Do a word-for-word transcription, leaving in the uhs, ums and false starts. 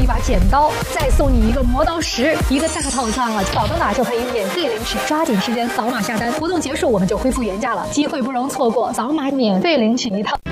把剪刀，再送你一个磨刀石，一个大套餐啊！扫到哪就可以免费领取，抓紧时间扫码下单，活动结束我们就恢复原价了，机会不容错过，扫码免费领取一套。